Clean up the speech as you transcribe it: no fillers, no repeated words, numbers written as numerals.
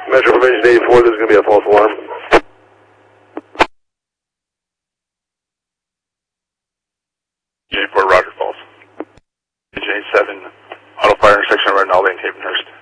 Metro Formation 84, this is going to be a false alarm. J4, Roger, false. J7, auto fire intersection of Rinaldi and Havenhurst.